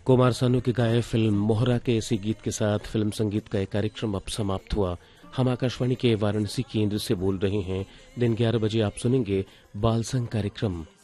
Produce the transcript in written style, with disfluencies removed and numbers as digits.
कुमार सानू की गाए फिल्म मोहरा के इसी गीत के साथ फिल्म संगीत का एक कार्यक्रम अब समाप्त हुआ। हम आकाशवाणी के वाराणसी केंद्र से बोल रहे हैं। दिन 11 बजे आप सुनेंगे बाल संग कार्यक्रम।